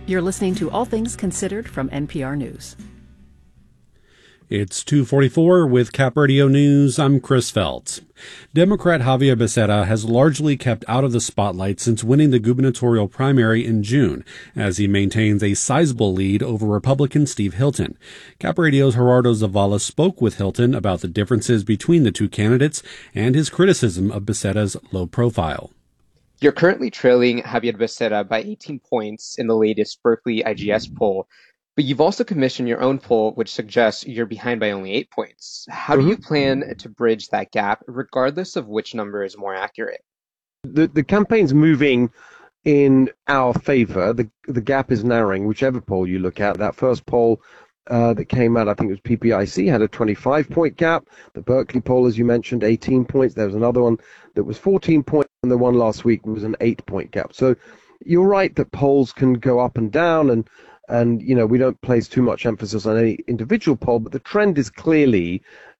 You're listening to All Things Considered from NPR News. It's 2:44 with Cap Radio News. I'm Chris Feltz. Democrat Javier Becerra has largely kept out of the spotlight since winning the gubernatorial primary in June, as he maintains a sizable lead over Republican Steve Hilton. Cap Radio's Gerardo Zavala spoke with Hilton about the differences between the two candidates and his criticism of Becerra's low profile. You're currently trailing Javier Becerra by 18 points in the latest Berkeley IGS poll, but you've also commissioned your own poll, which suggests you're behind by only 8 points. How do you plan to bridge that gap, regardless of which number is more accurate? The campaign's moving in our favor. The gap is narrowing, whichever poll you look at. That first poll that came out, I think it was PPIC, had a 25-point gap. The Berkeley poll, as you mentioned, 18 points. There was another one that was 14 points, and the one last week was an 8-point gap. So you're right that polls can go up and down, and you know, we don't place too much emphasis on any individual poll, but the trend is clearly